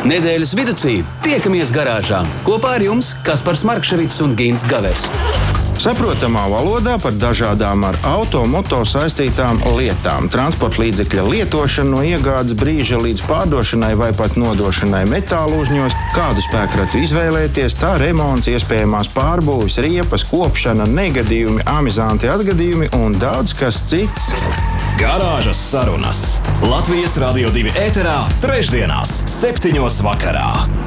Nedēļas viducī tiekamies garāžā. Kopā ar jums Kaspars Markševics un Gints Gavers. Saprotamā valodā par dažādām ar auto-moto saistītām lietām. Transporta līdzekļa lietošana no iegādes brīža līdz pārdošanai vai pat nodošanai metālu uzņos, kādu spēkratu izvēlēties, tā remonts, iespējamās pārbūves, riepas, kopšana, negadījumi, amizanti atgadījumi un daudz kas cits. Garāžas sarunas Latvijas Radio 2 ēterā trešdienās 7:00 vakarā.